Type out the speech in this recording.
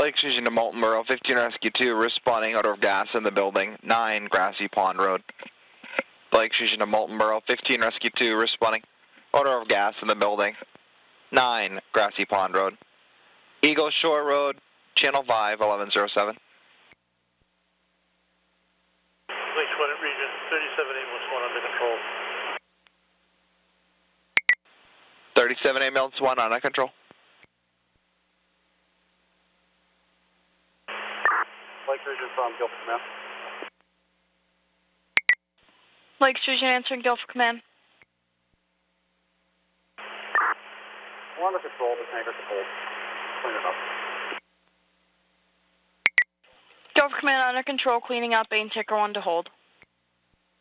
Lake Fusion to Molten Borough, 15 Rescue 2, responding, odor of gas in the building, 9 Grassy Pond Road. Lake Fusion to Molten Borough, 15 Rescue 2, responding, odor of gas in the building, 9 Grassy Pond Road. Eagle Shore Road, Channel 5, 1107. Lake Sweatit Region, 37 ambulance 1 under control. 37 ambulance 1 under control. Lake Region from Guilford Command. Lake Fusion answering Guilford Command. We're under control, the tanker's cold. Clean it up. Guilford Command under control, cleaning up, aim ticker 1 to hold.